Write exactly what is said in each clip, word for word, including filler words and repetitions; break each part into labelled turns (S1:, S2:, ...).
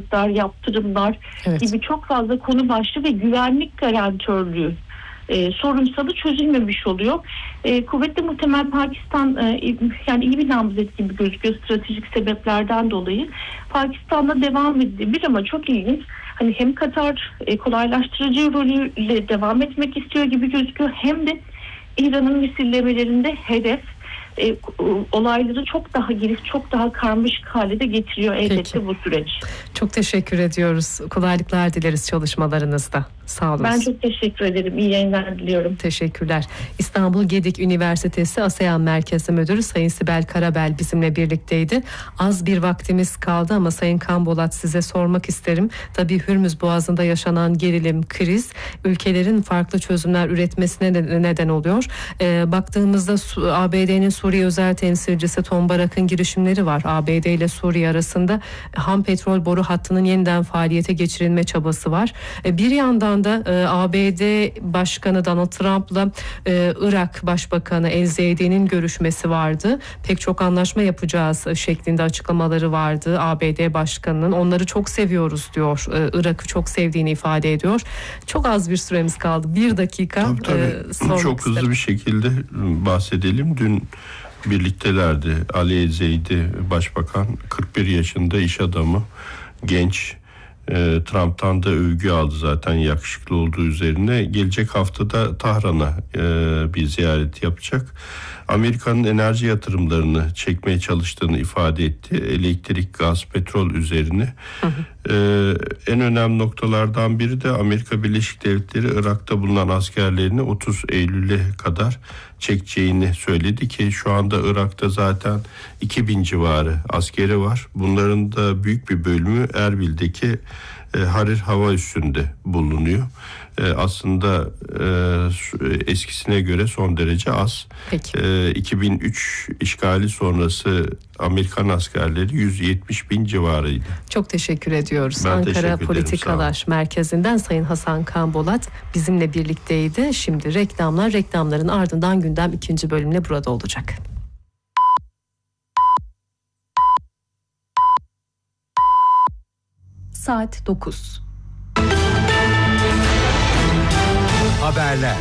S1: harekatlar, yaptırımlar
S2: Evet.
S1: gibi çok fazla konu başlığı ve güvenlik garantörlüğü e, sorunsalı çözülmemiş oluyor. E, kuvvetli muhtemel Pakistan e, yani iyi bir namzet gibi gözüküyor stratejik sebeplerden dolayı. Pakistan'da devam edilir ama çok ilginç. Hani hem Katar e, kolaylaştırıcı rolüyle devam etmek istiyor gibi gözüküyor, hem de İran'ın misillemelerinde hedef e, olayları çok daha geniş, çok daha karmaşık hale de getiriyor elbette
S2: Peki.
S1: bu süreç.
S2: Çok teşekkür ediyoruz. Kolaylıklar dileriz çalışmalarınızda. Sağ olun.
S1: Ben çok teşekkür ederim. İyi yayınlar diliyorum.
S2: Teşekkürler. İstanbul Gedik Üniversitesi ASEAN Merkezi Müdürü Sayın Sibel Karabel bizimle birlikteydi. Az bir vaktimiz kaldı ama Sayın Kambolat, size sormak isterim. Tabii Hürmüz Boğazı'nda yaşanan gerilim, kriz ülkelerin farklı çözümler üretmesine de neden oluyor. Ee, baktığımızda A B D'nin Suriye özel temsilcisi Tom Barak'ın girişimleri var. A B D ile Suriye arasında ham petrol boru hattının yeniden faaliyete geçirilme çabası var. Ee, bir yandan da e, A B D Başkanı Donald Trump'la e, Irak Başbakanı El-Zeydi'nin görüşmesi vardı. Pek çok anlaşma yapacağız şeklinde açıklamaları vardı A B D Başkanı'nın. Onları çok seviyoruz diyor. E, Irak'ı çok sevdiğini ifade ediyor. Çok az bir süremiz kaldı. Bir dakika.
S3: Tabii, tabii.
S2: E,
S3: çok hızlı
S2: isterim.
S3: bir şekilde bahsedelim. Dün birliktelerdi. Ali El-Zeydi Başbakan, kırk bir yaşında iş adamı, genç. E, Trump'tan da övgü aldı zaten yakışıklı olduğu üzerine. Gelecek haftada Tahran'a e, bir ziyaret yapacak. Amerika'nın enerji yatırımlarını çekmeye çalıştığını ifade etti. Elektrik, gaz, petrol üzerine. Hı hı. Ee, en önemli noktalardan biri de Amerika Birleşik Devletleri Irak'ta bulunan askerlerini otuz Eylül'e kadar çekeceğini söyledi ki şu anda Irak'ta zaten iki bin civarı askeri var. Bunların da büyük bir bölümü Erbil'deki e, Harir hava üssünde bulunuyor. E, aslında e, eskisine göre son derece az. E, iki bin üç işgali sonrası Amerikan askerleri yüz yetmiş bin civarıydı.
S2: Çok teşekkür ediyoruz.
S3: Ben
S2: Ankara
S3: teşekkür
S2: Politikalar Merkezi'nden Sayın Hasan Kambolat bizimle birlikteydi. Şimdi reklamlar, reklamların ardından gündem ikinci bölümle burada olacak. Saat dokuz.
S4: Haberler.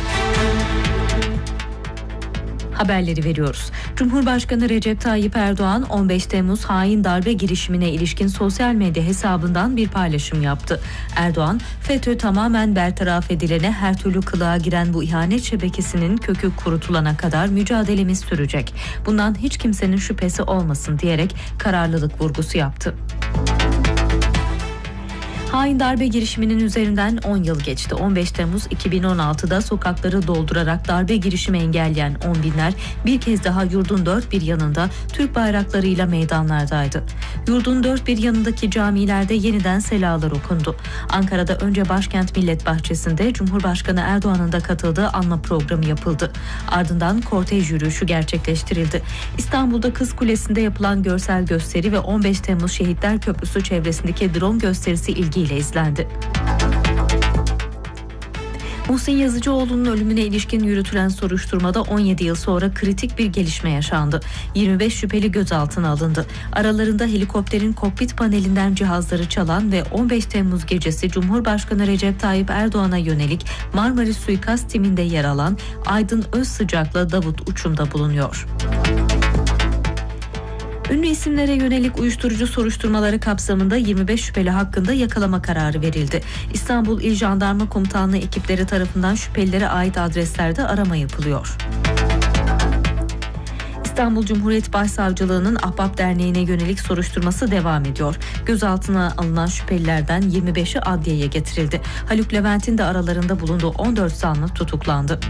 S5: Haberleri veriyoruz. Cumhurbaşkanı Recep Tayyip Erdoğan on beş Temmuz hain darbe girişimine ilişkin sosyal medya hesabından bir paylaşım yaptı. Erdoğan, FETÖ tamamen bertaraf edilene her türlü kılığa giren bu ihanet şebekesinin kökü kurutulana kadar mücadelemiz sürecek. Bundan hiç kimsenin şüphesi olmasın diyerek kararlılık vurgusu yaptı. Hain darbe girişiminin üzerinden on yıl geçti. on beş Temmuz iki bin on altıda sokakları doldurarak darbe girişimi engelleyen on binler bir kez daha yurdun dört bir yanında Türk bayraklarıyla meydanlardaydı. Yurdun dört bir yanındaki camilerde yeniden selalar okundu. Ankara'da önce Başkent Millet Bahçesi'nde Cumhurbaşkanı Erdoğan'ın da katıldığı anma programı yapıldı. Ardından kortej yürüyüşü gerçekleştirildi. İstanbul'da Kız Kulesi'nde yapılan görsel gösteri ve on beş Temmuz Şehitler Köprüsü çevresindeki drone gösterisi ilgi ile izlendi. Muhsin Yazıcıoğlu'nun ölümüne ilişkin yürütülen soruşturmada on yedi yıl sonra kritik bir gelişme yaşandı. yirmi beş şüpheli gözaltına alındı. Aralarında helikopterin kokpit panelinden cihazları çalan ve on beş Temmuz gecesi Cumhurbaşkanı Recep Tayyip Erdoğan'a yönelik Marmaris suikast timinde yer alan Aydın Özsıcak'la Davut Uçum da bulunuyor. Ünlü isimlere yönelik uyuşturucu soruşturmaları kapsamında yirmi beş şüpheli hakkında yakalama kararı verildi. İstanbul İl Jandarma Komutanlığı ekipleri tarafından şüphelilere ait adreslerde arama yapılıyor. İstanbul Cumhuriyet Başsavcılığı'nın Ahbap Derneği'ne yönelik soruşturması devam ediyor. Gözaltına alınan şüphelilerden yirmi beşi adliyeye getirildi. Haluk Levent'in de aralarında bulunduğu on dört zanlı tutuklandı.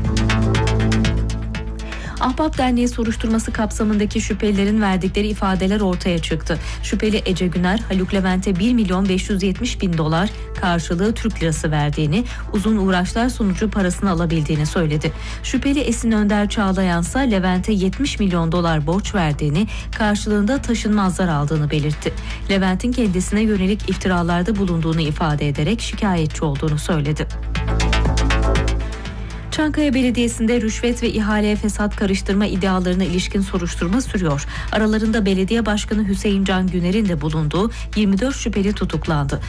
S5: Ahbap Derneği soruşturması kapsamındaki şüphelilerin verdikleri ifadeler ortaya çıktı. Şüpheli Ece Güner, Haluk Levent'e bir milyon beş yüz yetmiş bin dolar karşılığı Türk lirası verdiğini, uzun uğraşlar sonucu parasını alabildiğini söyledi. Şüpheli Esin Önder Çağlayan ise Levent'e yetmiş milyon dolar borç verdiğini, karşılığında taşınmazlar aldığını belirtti. Levent'in kendisine yönelik iftiralarda bulunduğunu ifade ederek şikayetçi olduğunu söyledi. Çankaya Belediyesi'nde rüşvet ve ihaleye fesat karıştırma iddialarına ilişkin soruşturma sürüyor. Aralarında Belediye Başkanı Hüseyin Can Güner'in de bulunduğu yirmi dört şüpheli tutuklandı.